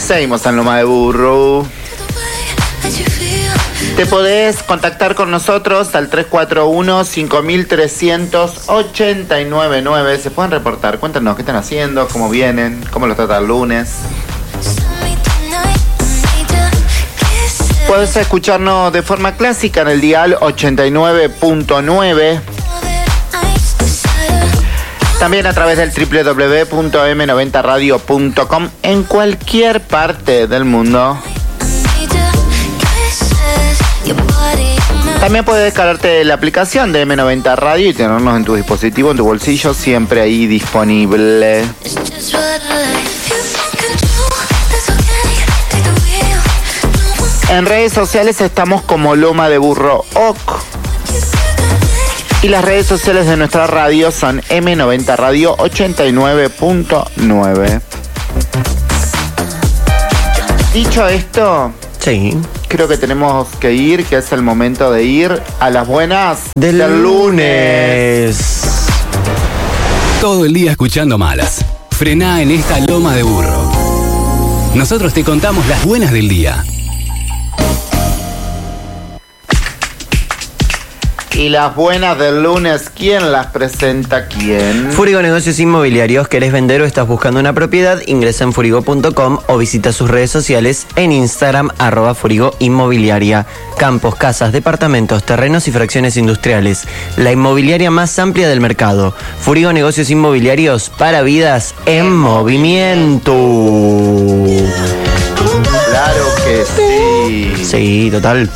Seguimos en Loma de Burro. Te podés contactar con nosotros al 341-5300-899. Se pueden reportar, cuéntanos qué están haciendo, cómo vienen, cómo los trata el lunes. Puedes escucharnos de forma clásica en el dial 89.9. También a través del www.m90radio.com en cualquier parte del mundo. También puedes descargarte la aplicación de M90 Radio y tenernos en tu dispositivo, en tu bolsillo, siempre ahí disponible. En redes sociales estamos como Loma de Burro OK. Y las redes sociales de nuestra radio son M90 Radio 89.9. Dicho esto, sí, creo que tenemos que ir, que es el momento de ir a las buenas del lunes. Todo el día escuchando malas. Frená en esta Loma de Burro. Nosotros te contamos las buenas del día. Y las buenas del lunes, ¿quién las presenta? ¿Quién? Furigo Negocios Inmobiliarios. ¿Querés vender o estás buscando una propiedad? Ingresa en furigo.com o visita sus redes sociales en Instagram @Furigo Inmobiliaria. Campos, casas, departamentos, terrenos y fracciones industriales. La inmobiliaria más amplia del mercado. Furigo Negocios Inmobiliarios, para vidas en movimiento. Claro que sí. Sí, total.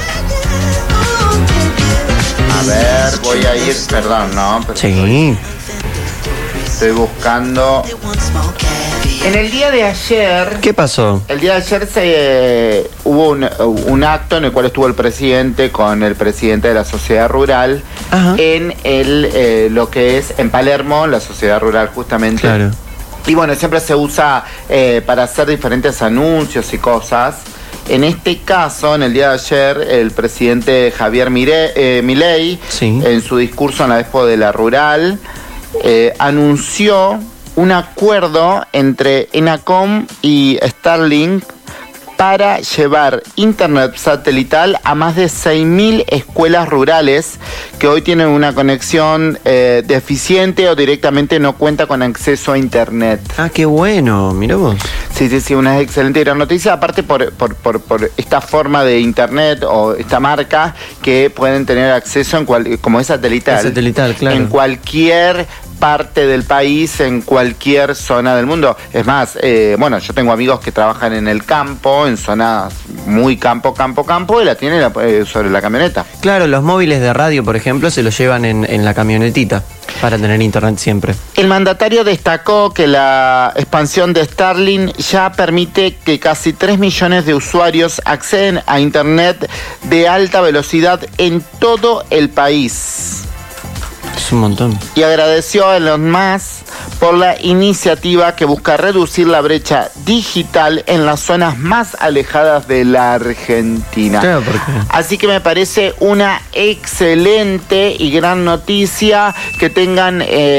A ver, voy a ir, perdón, ¿no? Pero sí. Estoy buscando. En el día de ayer. ¿Qué pasó? El día de ayer hubo un acto en el cual estuvo el presidente con el presidente de la sociedad rural. Ajá. En lo que es en Palermo, la sociedad rural justamente. Claro. Y bueno, siempre se usa para hacer diferentes anuncios y cosas. En este caso, en el día de ayer, el presidente Javier Milei, sí, en su discurso en la Expo de la Rural, anunció un acuerdo entre Enacom y Starlink para llevar internet satelital a más de 6.000 escuelas rurales que hoy tienen una conexión deficiente o directamente no cuenta con acceso a internet. Ah, qué bueno, mirá vos. Sí, una excelente gran noticia, aparte por esta forma de internet o esta marca que pueden tener acceso como es satelital. Es satelital, claro. En cualquier parte del país, en cualquier zona del mundo. Es más, bueno, yo tengo amigos que trabajan en el campo, en zonas muy campo, y la tienen sobre la camioneta. Claro, los móviles de radio, por ejemplo, se los llevan en la camionetita para tener internet siempre. El mandatario destacó que la expansión de Starlink ya permite que casi 3 millones de usuarios acceden a internet de alta velocidad en todo el país. Es un montón. Y agradeció a Elon Musk por la iniciativa que busca reducir la brecha digital en las zonas más alejadas de la Argentina. Claro, ¿por qué? Así que me parece una excelente y gran noticia que tengan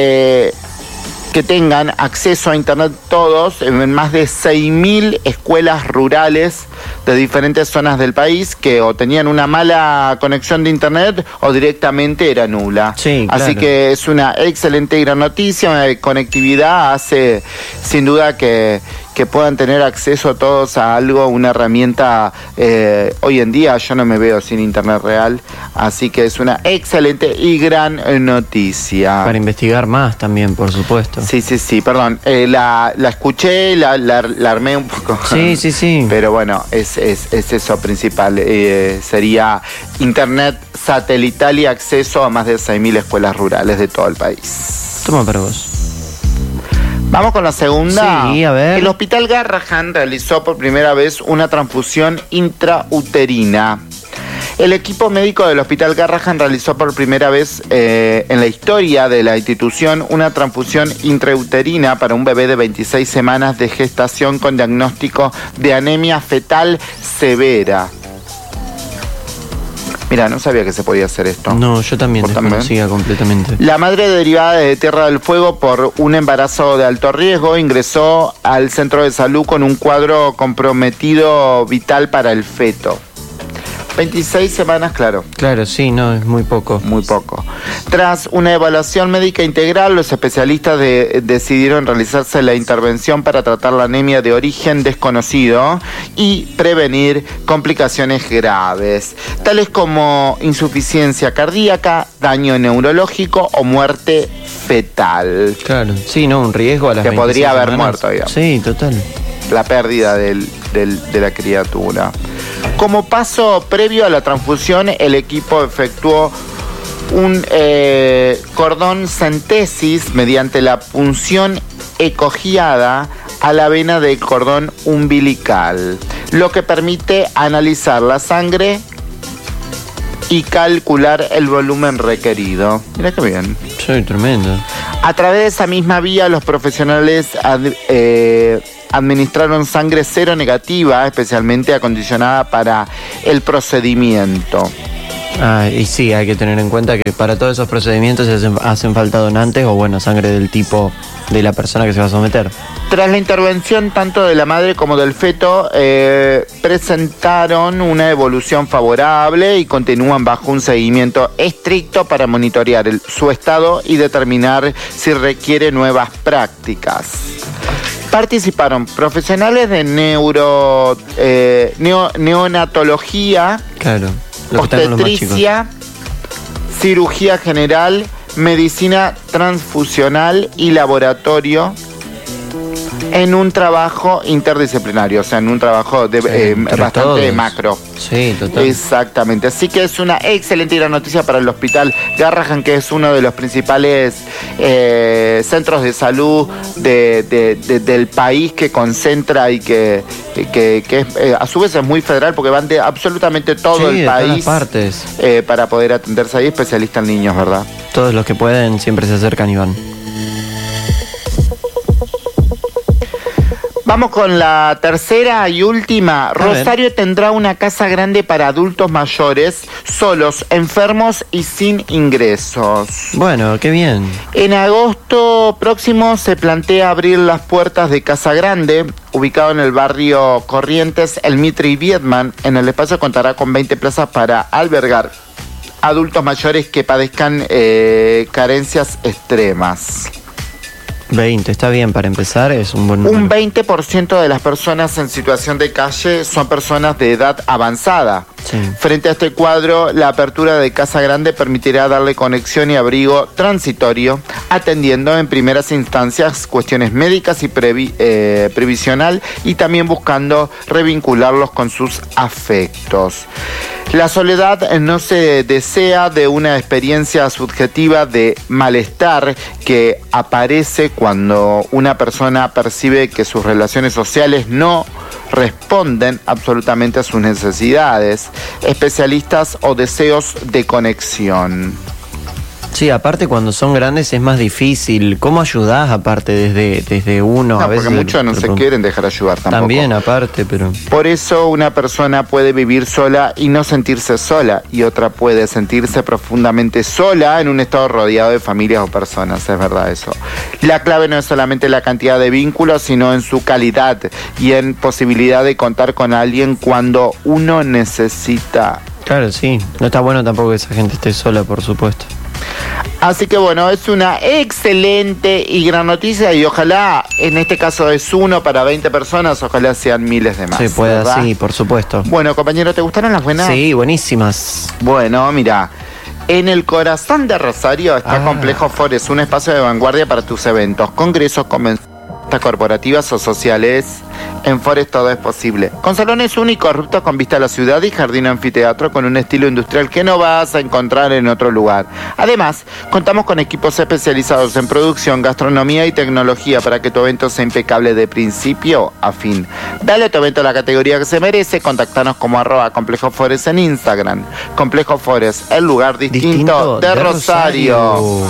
acceso a internet todos en más de 6.000 escuelas rurales de diferentes zonas del país que o tenían una mala conexión de internet o directamente era nula. Sí, claro. Así que es una excelente y gran noticia. Conectividad hace sin duda que puedan tener acceso todos a algo, una herramienta. Hoy en día yo no me veo sin internet real, así que es una excelente y gran noticia. Para investigar más también, por supuesto. Sí, perdón, la escuché, la armé un poco. Sí. Pero bueno, es eso principal, sería internet satelital y acceso a más de 6.000 escuelas rurales de todo el país. Toma para vos. Vamos con la segunda. Sí, a ver. El Hospital Garrahan realizó por primera vez una transfusión intrauterina. El equipo médico del Hospital Garrahan realizó por primera vez en la historia de la institución una transfusión intrauterina para un bebé de 26 semanas de gestación con diagnóstico de anemia fetal severa. Mira, no sabía que se podía hacer esto. No, yo también ¿Vos también? desconocía completamente. La madre derivada de Tierra del Fuego por un embarazo de alto riesgo ingresó al centro de salud con un cuadro comprometido vital para el feto. 26 semanas, claro. Claro, sí, no, es muy poco. Muy poco. Tras una evaluación médica integral, los especialistas decidieron realizarse la intervención para tratar la anemia de origen desconocido y prevenir complicaciones graves, tales como insuficiencia cardíaca, daño neurológico o muerte fetal. Claro, sí, no, un riesgo a las Que 26 podría haber semanas. muerto, digamos. Sí, total. La pérdida de la criatura. Como paso previo a la transfusión, el equipo efectuó un cordón centesis mediante la punción ecogiada a la vena del cordón umbilical, lo que permite analizar la sangre y calcular el volumen requerido. Mira qué bien. Sí, tremendo. A través de esa misma vía, los profesionales administraron sangre cero negativa, especialmente acondicionada para el procedimiento. Ah, y sí, hay que tener en cuenta que para todos esos procedimientos hacen falta donantes o, bueno, sangre del tipo de la persona que se va a someter. Tras la intervención tanto de la madre como del feto, presentaron una evolución favorable y continúan bajo un seguimiento estricto para monitorear su estado y determinar si requiere nuevas prácticas. Participaron profesionales de neonatología, Claro, los que están con los más chicos. obstetricia, cirugía general, medicina transfusional y laboratorio en un trabajo interdisciplinario, o sea, en un trabajo bastante todos. macro. Sí, total. Exactamente, así que es una excelente y gran noticia para el Hospital Garrahan, que es uno de los principales centros de salud del país, que concentra y que es, a su vez es muy federal, porque van de absolutamente todo Sí, el de todas país partes. para poder atenderse ahí, especialista en niños, ¿verdad? Todos los que pueden siempre se acercan y van. Vamos con la tercera y última. Rosario tendrá una casa grande para adultos mayores, solos, enfermos y sin ingresos. Bueno, qué bien. En agosto próximo se plantea abrir las puertas de Casa Grande, ubicado en el barrio Corrientes, El Mitre y Viedman. En el espacio contará con 20 plazas para albergar adultos mayores que padezcan carencias extremas. 20, está bien para empezar, es un buen número. Un 20% de las personas en situación de calle son personas de edad avanzada. Sí. Frente a este cuadro, la apertura de Casa Grande permitirá darle conexión y abrigo transitorio, atendiendo en primeras instancias cuestiones médicas y previsional, y también buscando revincularlos con sus afectos. La soledad no se desea de una experiencia subjetiva de malestar que aparece cuando una persona percibe que sus relaciones sociales no responden absolutamente a sus necesidades, especialistas o deseos de conexión. Sí, aparte cuando son grandes es más difícil. ¿Cómo ayudás aparte desde uno? No, a veces porque muchos no se quieren dejar ayudar tampoco. También aparte, pero... Por eso una persona puede vivir sola y no sentirse sola, y otra puede sentirse profundamente sola en un estado rodeado de familias o personas, es verdad eso. La clave no es solamente la cantidad de vínculos, sino en su calidad y en posibilidad de contar con alguien cuando uno necesita. Claro, sí. No está bueno tampoco que esa gente esté sola, por supuesto. Así que bueno, es una excelente y gran noticia, y ojalá, en este caso es uno para 20 personas, ojalá sean miles de más. Se puede, ¿verdad? sí, por supuesto. Bueno, compañero, ¿te gustaron las buenas? Sí, buenísimas. Bueno, mira, en el corazón de Rosario está Complejo Forest, un espacio de vanguardia para tus eventos, congresos, convenciones corporativas o sociales. En Forest todo es posible. Con salones únicos, rutas con vista a la ciudad y jardín anfiteatro con un estilo industrial que no vas a encontrar en otro lugar. Además, contamos con equipos especializados en producción, gastronomía y tecnología para que tu evento sea impecable de principio a fin. Dale a tu evento la categoría que se merece. Contactanos como @Complejo Forest en Instagram. Complejo Forest, el lugar distinto de Rosario.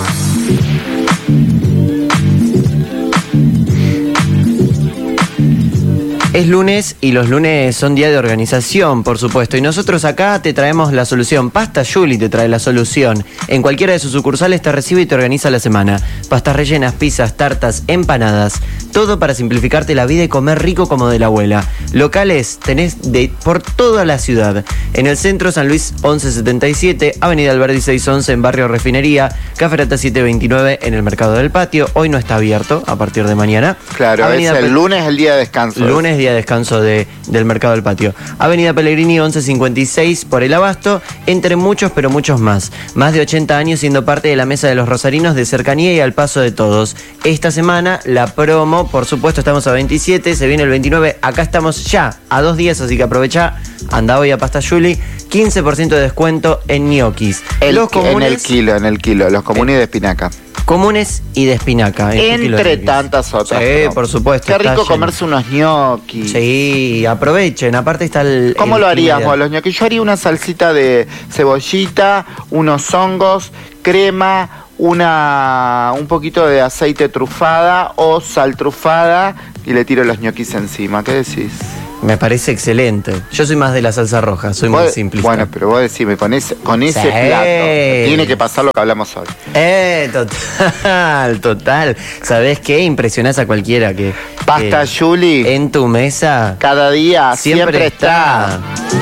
Es lunes y los lunes son día de organización, por supuesto. Y nosotros acá te traemos la solución. Pasta Juli te trae la solución. En cualquiera de sus sucursales te recibe y te organiza la semana. Pastas rellenas, pizzas, tartas, empanadas. Todo para simplificarte la vida y comer rico como de la abuela. Locales tenés por toda la ciudad. En el centro, San Luis 1177, Avenida Alberdi 611 en Barrio Refinería, Caferata 729 en el Mercado del Patio. Hoy no está abierto a partir de mañana. Claro, es el lunes, el día de descanso. Lunes, día de descanso del Mercado del Patio. Avenida Pellegrini 1156 por el Abasto, entre muchos pero muchos más. Más de 80 años siendo parte de la mesa de los rosarinos de cercanía y al paso de todos. Esta semana la promo, por supuesto, estamos a 27, se viene el 29, acá estamos ya a 2 días, así que aprovecha, anda hoy a Pasta Juli, 15% de descuento en ñoquis. En el kilo, los comunes de espinaca. Comunes y de espinaca. Entre tantas otras. Sí, por supuesto. Qué rico comerse unos ñoquis. Sí, aprovechen. Aparte está el... ¿Cómo lo haríamos los ñoquis? Yo haría una salsita de cebollita, unos hongos, crema, un poquito de aceite trufada o sal trufada y le tiro los ñoquis encima. ¿Qué decís? Me parece excelente. Yo soy más de la salsa roja, soy muy simplista. Bueno, pero vos decime, con ese plato tiene que pasar lo que hablamos hoy. Total. ¿Sabés qué? Impresionás a cualquiera que... Pasta Juli. En tu mesa. Cada día, siempre está.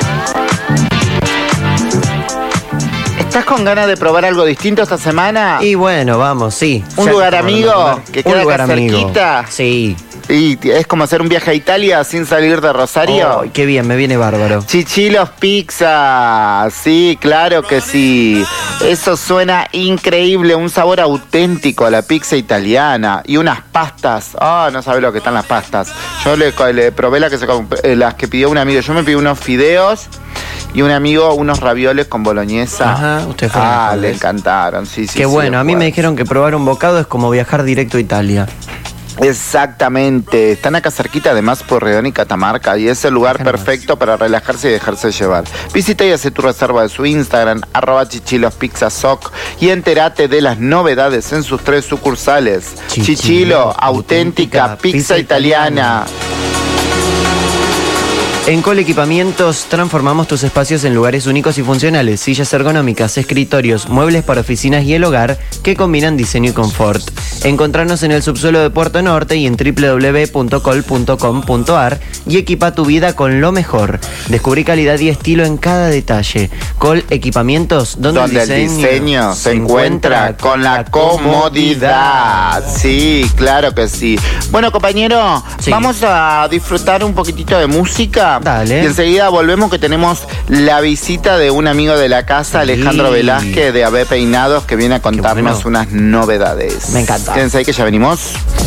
¿Estás con ganas de probar algo distinto esta semana? Y bueno, vamos, sí. ¿Un lugar amigo? ¿Que queda acá cerquita? Sí. Y es como hacer un viaje a Italia sin salir de Rosario. Oh, qué bien, me viene bárbaro. Chichilos Pizza, sí, claro que sí. Eso suena increíble, un sabor auténtico a la pizza italiana. Y unas pastas, no sabes lo que están las pastas. Yo le probé las que pidió un amigo. Yo me pedí unos fideos y un amigo unos ravioles con boloñesa. Ajá, ustedes fueron. Le encantaron, sí. Qué bueno, a mí me dijeron que probar un bocado es como viajar directo a Italia. Exactamente, están acá cerquita además por Redón y Catamarca y es el lugar perfecto para relajarse y dejarse llevar. Visita y hace tu reserva de su Instagram, @chichilospizzasoc y entérate de las novedades en sus 3 sucursales. Chichilo, auténtica pizza italiana. En Cole Equipamientos transformamos tus espacios en lugares únicos y funcionales. Sillas ergonómicas, escritorios, muebles para oficinas y el hogar que combinan diseño y confort. Encontrarnos en el subsuelo de Puerto Norte y en www.col.com.ar y equipa tu vida con lo mejor. Descubrí calidad y estilo en cada detalle. Col Equipamientos, donde el diseño se encuentra con la comodidad. Sí, claro que sí. Bueno, compañero, vamos a disfrutar un poquitito de música. Dale. Y enseguida volvemos que tenemos la visita de un amigo de la casa, Alejandro Velázquez de AB Peinados, que viene a contarnos unas novedades. Me encanta. Quédense ahí que ya venimos.